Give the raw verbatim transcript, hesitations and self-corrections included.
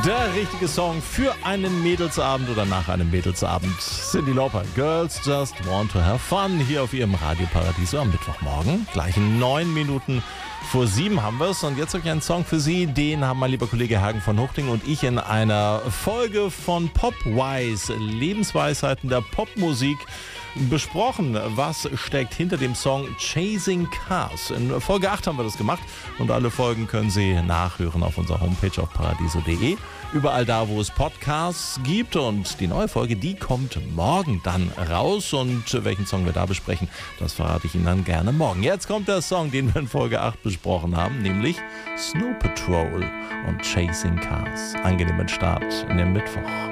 Der richtige Song für einen Mädelsabend oder nach einem Mädelsabend. Cyndi Lauper, Girls Just Want to Have Fun, hier auf ihrem Radioparadies am Mittwochmorgen. Gleich in neun Minuten vor sieben haben wir es. Und jetzt habe ich einen Song für Sie, den haben mein lieber Kollege Hagen von Huchting und ich in einer Folge von Popwise, Lebensweisheiten der Popmusik, besprochen. Was steckt hinter dem Song Chasing Cars? In Folge acht haben wir das gemacht und alle Folgen können Sie nachhören auf unserer Homepage auf paradiso punkt de. Überall da, wo es Podcasts gibt, und die neue Folge, die kommt morgen dann raus, und welchen Song wir da besprechen, das verrate ich Ihnen dann gerne morgen. Jetzt kommt der Song, den wir in Folge acht besprochen haben, nämlich Snow Patrol und Chasing Cars. Angenehmen Start in den Mittwoch.